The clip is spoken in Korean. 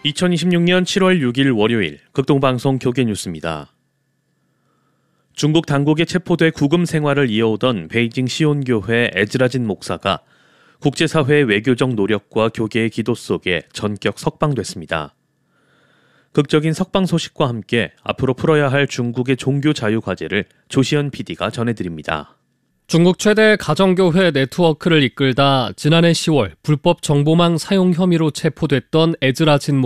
2026년 7월 6일 월요일 극동방송 교계뉴스입니다. 중국 당국에 체포돼 구금 생활을 이어오던 베이징 시온교회 에즈라진 목사가 국제사회의 외교적 노력과 교계의 기도 속에 전격 석방됐습니다. 극적인 석방 소식과 함께 앞으로 풀어야 할 중국의 종교 자유 과제를 조시연 PD가 전해드립니다. 중국 최대 가정교회 네트워크를 이끌다 지난해 10월 불법 정보망 사용 혐의로 체포됐던 에즈라진